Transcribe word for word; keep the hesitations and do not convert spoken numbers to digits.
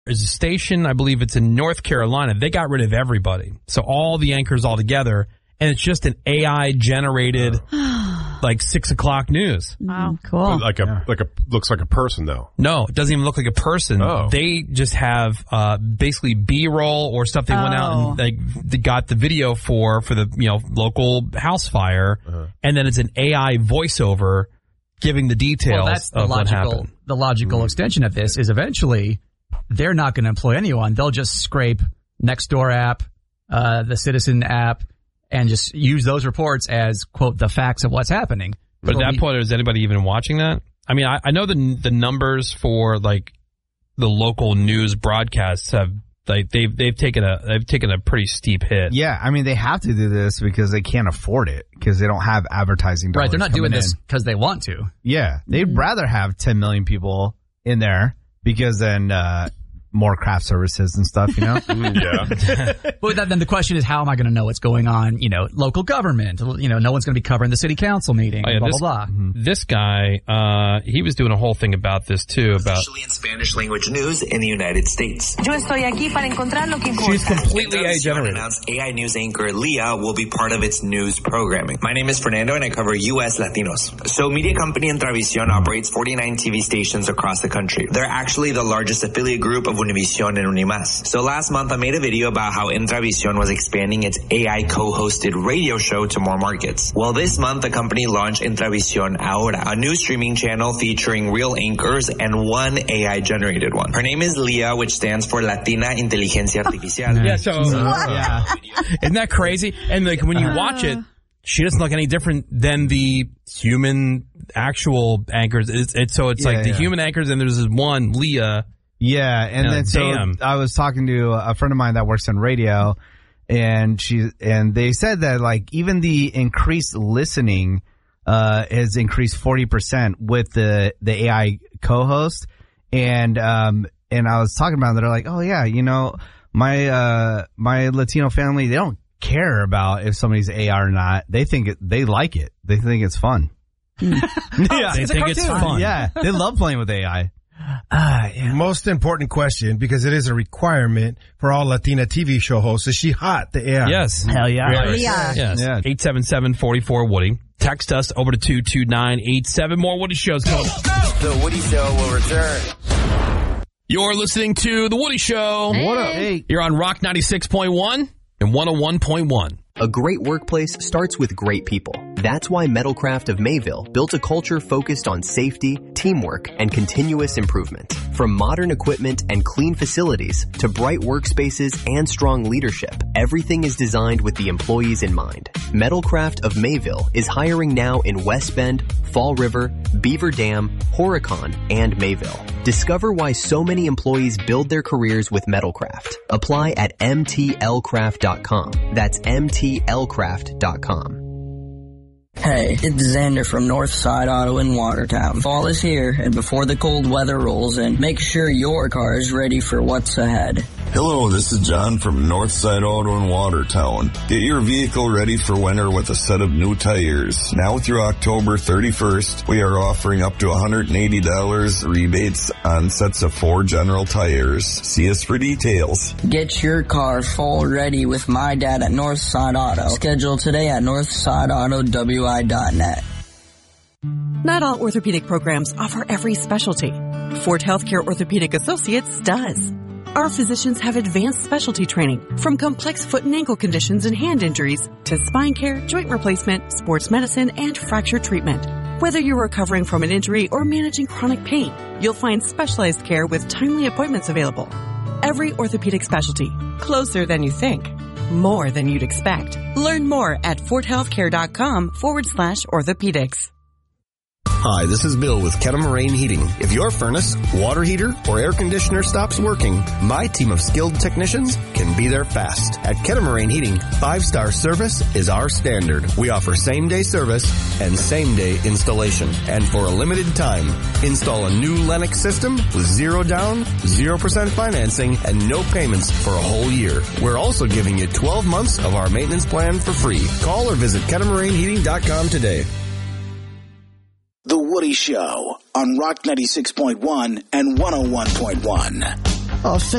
is a station, I believe it's in North Carolina. They got rid of everybody. So all the anchors all together, and it's just an A I-generated, like, six o'clock news. Wow, cool. Like a, yeah. like a, looks like a person, though. No, it doesn't even look like a person. Oh. They just have uh, basically B-roll or stuff they oh. went out and like they got the video for, for the, you know, local house fire, uh-huh. and then it's an A I voiceover giving the details well, that's the of logical, what happened. The logical mm-hmm. extension of this is eventually they're not going to employ anyone. They'll just scrape Nextdoor app, uh, the Citizen app, and just use those reports as, quote, the facts of what's happening. But at that point, is anybody even watching that? I mean, I, I know the the numbers for, like, the local news broadcasts have, like, they've they've taken a they've taken a pretty steep hit. Yeah, I mean, they have to do this because they can't afford it because they don't have advertising dollars. Right, they're not doing this in. because they want to. Yeah, they'd mm-hmm. rather have ten million people in there because then uh, more craft services and stuff, you know? yeah. But that, then the question is, how am I going to know what's going on, you know, local government? You know, no one's going to be covering the city council meeting, oh, yeah, blah, this, blah, blah. Mm-hmm. This guy, uh, he was doing a whole thing about this, too, about... Especially in Spanish language news in the United States. Yo estoy aquí para encontrar lo que importa. She's completely A I-generated. Announced A I news anchor Leah will be part of its news programming. My name is Fernando, and I cover U S Latinos. So media company Intravisión operates forty-nine T V stations across the country. They're actually the largest affiliate group of Univision and Unimas. So last month, I made a video about how Intravisión was expanding its A I co-hosted radio show to more markets. Well, this month, the company launched Intravisión Ahora, a new streaming channel featuring real anchors and one A I-generated one. Her name is Leah, which stands for Latina Inteligencia Artificial. Yeah, so, uh, yeah. Isn't that crazy? And like when you watch it, she doesn't look any different than the human actual anchors. It's, it's so it's yeah, like the yeah. human anchors, and there's this one, Leah. Yeah, and yeah, then so damn. I was talking to a friend of mine that works on radio, and she and they said that like even the increased listening uh, has increased forty percent with the the A I co-host, and um and I was talking about it, they're like, oh yeah, you know my uh my Latino family, they don't care about if somebody's A I or not. They think it, they like it. They think it's fun. yeah, they it's think it's fun. Yeah, they love playing with A I. Uh, yeah. Most important question, because it is a requirement for all Latina T V show hosts. Is she hot, the A I? Yes. Hell yeah. Yes. Yeah. Yes. Yeah. eight seven seven, four four, Woody. Text us over to two two nine eight seven. More Woody Shows coming. The Woody Show will return. You're listening to The Woody Show. Hey. What up? Hey. You're on Rock ninety-six point one and one oh one point one. A great workplace starts with great people. That's why Metalcraft of Mayville built a culture focused on safety, teamwork, and continuous improvement. From modern equipment and clean facilities to bright workspaces and strong leadership, everything is designed with the employees in mind. Metalcraft of Mayville is hiring now in West Bend, Fall River, Beaver Dam, Horicon, and Mayville. Discover why so many employees build their careers with Metalcraft. Apply at M T L craft dot com. That's M T L craft dot com. Hey, it's Xander from Northside Auto in Watertown. Fall is here, and before the cold weather rolls in, make sure your car is ready for what's ahead. Hello, this is John from Northside Auto in Watertown. Get your vehicle ready for winter with a set of new tires. Now through October thirty-first, we are offering up to one hundred eighty dollars rebates on sets of four General tires. See us for details. Get your car fall ready with my dad at Northside Auto. Schedule today at northside auto w i dot net. Not all orthopedic programs offer every specialty. Fort Healthcare Orthopedic Associates does. Our physicians have advanced specialty training, from complex foot and ankle conditions and hand injuries to spine care, joint replacement, sports medicine, and fracture treatment. Whether you're recovering from an injury or managing chronic pain, you'll find specialized care with timely appointments available. Every orthopedic specialty, closer than you think, more than you'd expect. Learn more at forthealthcare.com forward slash orthopedics. Hi, this is Bill with Catamaran Heating. If your furnace, water heater, or air conditioner stops working, my team of skilled technicians can be there fast. At Catamaran Heating, five-star service is our standard. We offer same-day service and same-day installation. And for a limited time, install a new Lennox system with zero down, zero percent financing, and no payments for a whole year. We're also giving you twelve months of our maintenance plan for free. Call or visit catamaran heating dot com today. The Woody Show on Rock ninety-six point one and one oh one point one. Oh,